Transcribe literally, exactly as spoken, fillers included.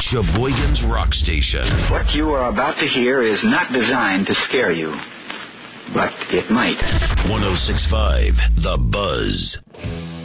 Sheboygan's Rock Station. What you are about to hear is not designed to scare you, but it might. one oh six point five The Buzz.